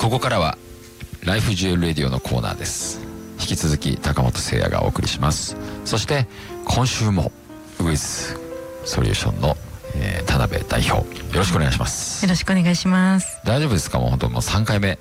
ここからはライフジュエルレディオのコーナーです。引き続き高本誠也がお送りします。そして今週もウィズソリューションの、田辺代表、よろしくお願いします。 よろしくお願いします。 大丈夫ですか？もう本当もう3回目